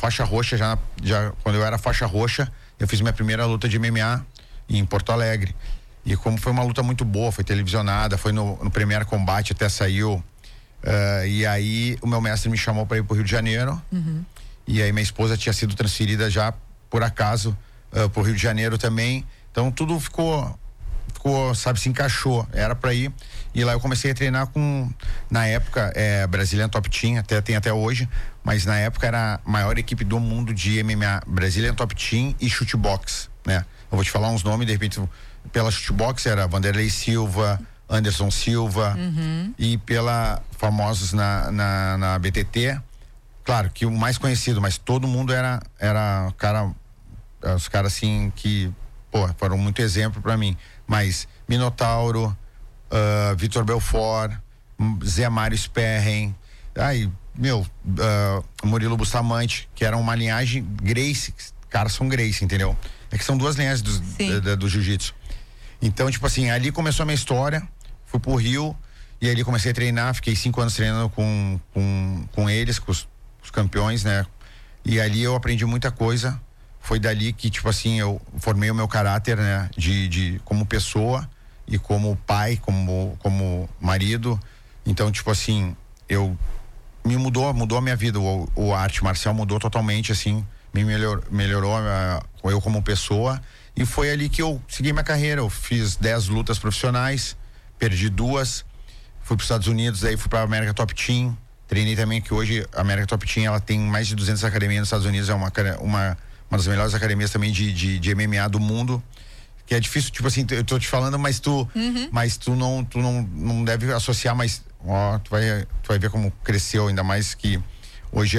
faixa roxa, já quando eu era faixa roxa, eu fiz minha primeira luta de MMA em Porto Alegre. E como foi uma luta muito boa, foi televisionada, foi no primeiro combate, até saiu. E aí o meu mestre me chamou para ir pro Rio de Janeiro. E aí minha esposa tinha sido transferida já, por acaso, pro Rio de Janeiro também. Então tudo ficou, sabe, se encaixou, era para ir. E lá eu comecei a treinar na época, Brazilian Top Team, tem até hoje, mas na época era a maior equipe do mundo de MMA, Brazilian Top Team e Chutebox, né? Eu vou te falar uns nomes, de repente, pela Chutebox era Vanderlei Silva, Anderson Silva, e pela famosos na BTT, claro que o mais conhecido, mas todo mundo era os caras assim que, foram muito exemplo para mim, mas Minotauro, Vitor Belfort, Zé Mário Sperren, Murilo Bustamante, que era uma linhagem Gracie, caras são Gracie, entendeu? É que são duas linhagens do jiu-jitsu. Então, tipo assim, ali começou a minha história, fui pro Rio, e ali comecei a treinar, fiquei 5 anos treinando com eles, com os campeões, né? E ali eu aprendi muita coisa, foi dali que, tipo assim, eu formei o meu caráter, né? De como pessoa e como pai, como marido. Então, tipo assim, mudou a minha vida, o arte marcial mudou totalmente, assim, me melhorou eu como pessoa, e foi ali que eu segui minha carreira. Eu fiz 10 lutas profissionais, perdi 2, fui para os Estados Unidos, aí fui para a América Top Team, treinei também, que hoje a América Top Team, ela tem mais de 200 academias nos Estados Unidos, é uma das melhores academias também de MMA do mundo, que é difícil, tipo assim, eu tô te falando, mas tu não deve associar, mas tu vai ver como cresceu, ainda mais que hoje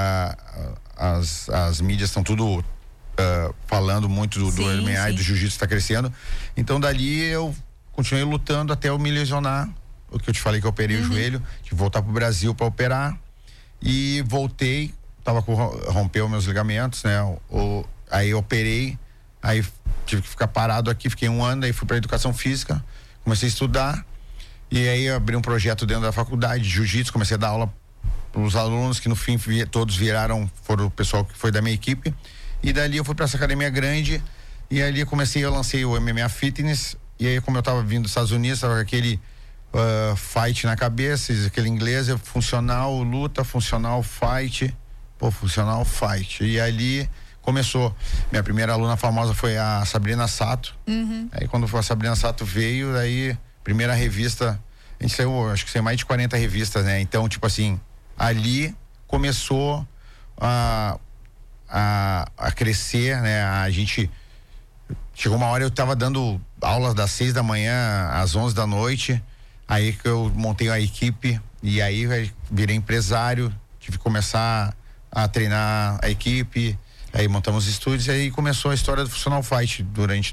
as mídias estão tudo falando muito do MMA e do jiu-jitsu, está crescendo. Então dali eu continuei lutando até eu me lesionar, o que eu te falei, que eu operei o joelho, tive que voltar pro Brasil para operar, e voltei, rompeu meus ligamentos, né? Aí eu operei, aí tive que ficar parado aqui, fiquei 1 ano, aí fui para educação física, comecei a estudar, e aí eu abri um projeto dentro da faculdade de jiu-jitsu, comecei a dar aula para os alunos, que no fim todos foram o pessoal que foi da minha equipe, e dali eu fui para essa academia grande, e ali eu lancei o MMA Fitness, e aí como eu tava vindo dos Estados Unidos, tava com aquele fight na cabeça, aquele inglês, funcional, luta, funcional, fight, funcional, fight, e ali começou. Minha primeira aluna famosa foi a Sabrina Sato. Aí quando a Sabrina Sato veio, aí primeira revista, a gente saiu, acho que saiu mais de 40 revistas, né? Então, tipo assim, ali começou a crescer, né? A gente chegou uma hora, eu tava dando aulas das 6 da manhã às 11 da noite, aí que eu montei a equipe, e aí virei empresário, tive que começar a treinar a equipe, aí montamos estúdios, e aí começou a história do Funcional Fight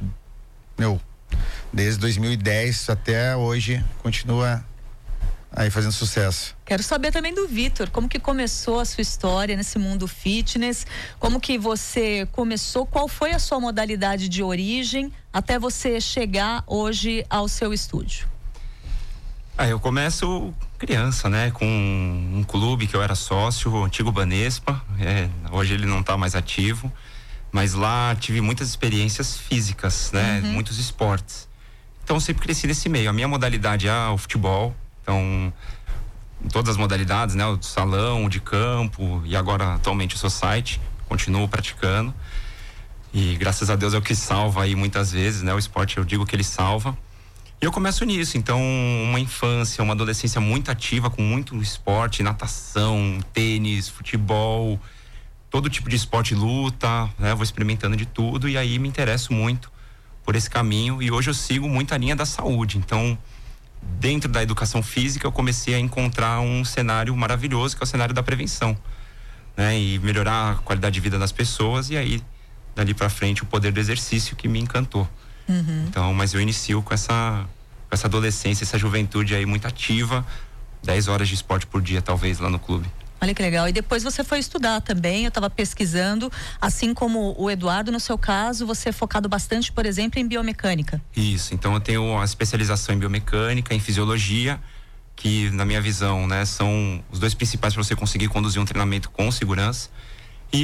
desde 2010 até hoje, continua aí fazendo sucesso. Quero saber também do Vitor, como que começou a sua história nesse mundo fitness, como que você começou, qual foi a sua modalidade de origem até você chegar hoje ao seu estúdio? Eu começo criança, né? Com um clube que eu era sócio, o antigo Banespa, hoje ele não está mais ativo, mas lá tive muitas experiências físicas, né? Muitos esportes. Então sempre cresci nesse meio. A minha modalidade é o futebol, então em todas as modalidades, né? O de salão, o de campo, e agora atualmente o society, continuo praticando, e graças a Deus é o que salva aí muitas vezes, né? O esporte, eu digo que ele salva. E eu começo nisso, então uma infância, uma adolescência muito ativa, com muito esporte, natação, tênis, futebol, todo tipo de esporte, luta, né? Vou experimentando de tudo, e aí me interesso muito por esse caminho, e hoje eu sigo muito a linha da saúde. Então, dentro da educação física, eu comecei a encontrar um cenário maravilhoso, que é o cenário da prevenção, né? E melhorar a qualidade de vida das pessoas, e aí, dali pra frente, o poder do exercício que me encantou. Então, mas eu inicio com essa adolescência, essa juventude aí muito ativa, 10 horas de esporte por dia, talvez, lá no clube. Olha que legal. E depois você foi estudar também, eu estava pesquisando, assim como o Eduardo, no seu caso, você é focado bastante, por exemplo, em biomecânica. Isso, então eu tenho a especialização em biomecânica, em fisiologia, que na minha visão, né, são os dois principais para você conseguir conduzir um treinamento com segurança.